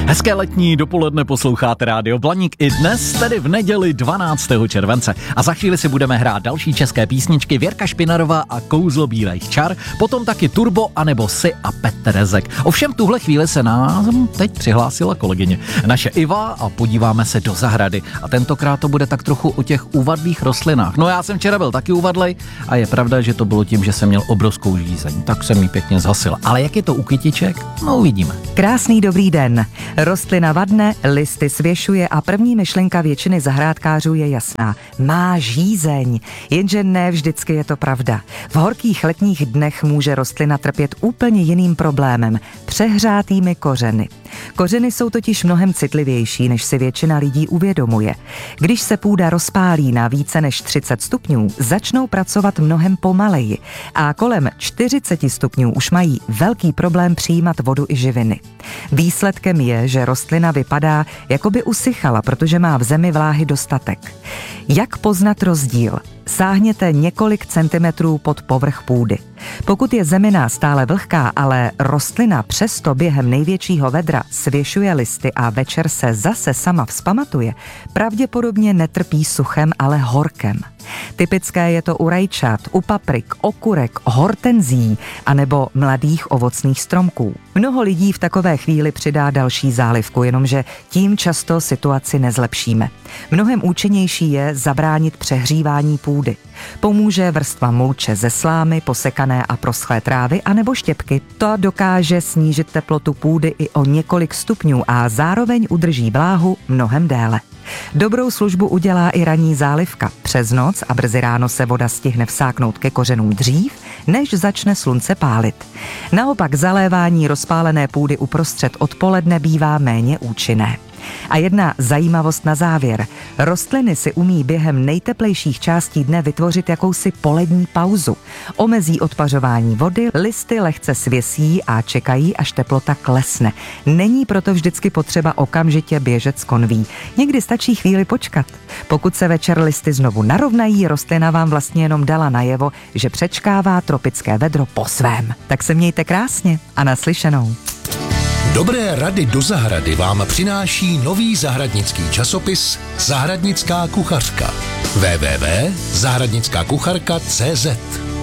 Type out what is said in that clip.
Hezké letní dopoledne posloucháte Rádio Blaník i dnes, tedy v neděli 12. července. A za chvíli si budeme hrát další české písničky Věrka Špinarová a Kouzlo bílejch čar, potom taky Turbo anebo Si a Petr Rezek. Ovšem tuhle chvíli se nám teď přihlásila kolegyně naše Iva a podíváme se do zahrady. A tentokrát to bude tak trochu o těch úvadlých rostlinách. No já jsem včera byl taky úvadlej a je pravda, že to bylo tím, že jsem měl obrovskou žízeň. Tak jsem ji pěkně zhasil. Ale jak je to u kytiček? No uvidíme. Krásný dobrý den. Rostlina vadne, listy svěšuje a první myšlenka většiny zahrádkářů je jasná. Má žízeň. Jenže ne vždycky je to pravda. V horkých letních dnech může rostlina trpět úplně jiným problémem. Přehřátými kořeny. Kořeny jsou totiž mnohem citlivější, než si většina lidí uvědomuje. Když se půda rozpálí na více než 30 stupňů, začnou pracovat mnohem pomaleji a kolem 40 stupňů už mají velký problém přijímat vodu i živiny. Výsledkem je, že rostlina vypadá, jako by usychala, protože má v zemi vláhy dostatek. Jak poznat rozdíl? Sáhněte několik centimetrů pod povrch půdy. Pokud je zemina stále vlhká, ale rostlina přesto během největšího vedra svěšuje listy a večer se zase sama vzpamatuje, pravděpodobně netrpí suchem, ale horkem. Typické je to u rajčat, u paprik, okurek, hortenzí anebo mladých ovocných stromků. Mnoho lidí v takové chvíli přidá další zálivku, jenomže tím často situaci nezlepšíme. Mnohem účinnější je zabránit přehřívání půdy. Pomůže vrstva mulče ze slámy, posekané a proschlé trávy anebo štěpky. To dokáže snížit teplotu půdy i o několik stupňů a zároveň udrží vláhu mnohem déle. Dobrou službu udělá i ranní zálivka. Přes noc a brzy ráno se voda stihne vsáknout ke kořenům dřív, než začne slunce pálit. Naopak zalévání rozpálené půdy uprostřed odpoledne bývá méně účinné. A jedna zajímavost na závěr. Rostliny si umí během nejteplejších částí dne vytvořit jakousi polední pauzu. Omezí odpařování vody, listy lehce svěsí a čekají, až teplota klesne. Není proto vždycky potřeba okamžitě běžet z konví. Někdy stačí chvíli počkat. Pokud se večer listy znovu narovnají, rostlina vám vlastně jenom dala najevo, že přečkává tropické vedro po svém. Tak se mějte krásně a naslyšenou. Dobré rady do zahrady vám přináší nový zahradnický časopis Zahradnická kuchařka. www.zahradnickákucharka.cz